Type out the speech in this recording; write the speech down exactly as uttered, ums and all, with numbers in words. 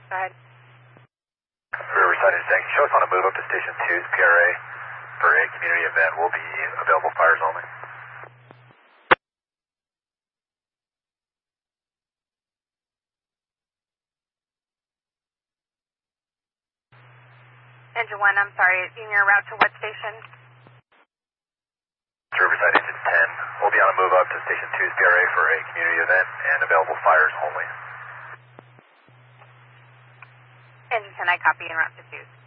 Go ahead. Riverside Intersection, show us on a move up to Station two's P R A for a community event. Will be available fires only. Engine one, I'm sorry, in your route to what station? Riverside Engine ten. We'll be on a move up to Station two's P R A for a community event and available fires only. Engine ten, I copy en route to two.